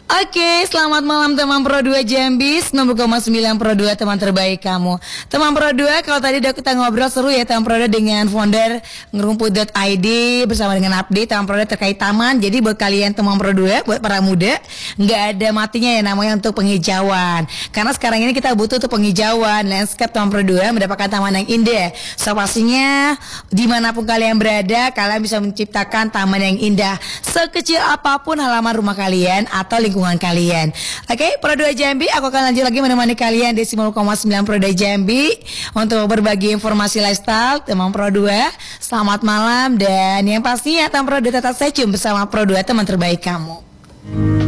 Oke, selamat malam teman Pro 2 Jambi, 90,9 Pro 2 teman terbaik kamu. Teman Pro 2, kalau tadi udah kita ngobrol seru ya teman Pro 2 dengan founder ngerumput.id bersama dengan update teman Pro 2 terkait taman. Jadi buat kalian teman Pro 2, buat para muda, nggak ada matinya ya namanya untuk penghijauan. Karena sekarang ini kita butuh untuk penghijauan, landscape teman Pro 2 mendapatkan taman yang indah. So pastinya dimanapun kalian berada, kalian bisa menciptakan taman yang indah sekecil apapun halaman rumah kalian atau lingkungan kalian. Oke, Pro 2 Jambi, aku akan lanjut lagi menemani kalian di 90,9 Pro 2 Jambi untuk berbagi informasi lifestyle teman Pro 2. Selamat malam dan yang pastinya teman Pro 2 tetap stay tune bersama Pro 2 teman terbaik kamu.